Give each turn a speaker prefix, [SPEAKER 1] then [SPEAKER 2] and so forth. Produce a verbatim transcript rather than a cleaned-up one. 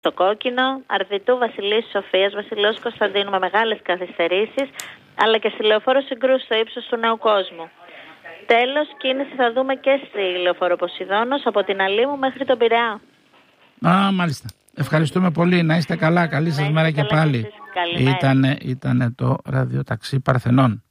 [SPEAKER 1] Το κόκκινο, Αρδιτού Βασιλείου Σοφίας, Βασιλέως Κωνσταντίνου με μεγάλες καθυστερήσεις, αλλά και στη λεωφόρο Συγκρούς στο ύψος του Νέου Κόσμου. Τέλος, κίνηση θα δούμε και στη λεωφόρο Ποσειδώνος από την Αλήμου μέχρι τον Πειραιά.
[SPEAKER 2] Α, μάλιστα. Ευχαριστούμε πολύ. Να είστε καλά. Καλή σας μέρα και πάλι.
[SPEAKER 1] Ήτανε,
[SPEAKER 2] ήτανε το ραδιοταξί Παρθενών.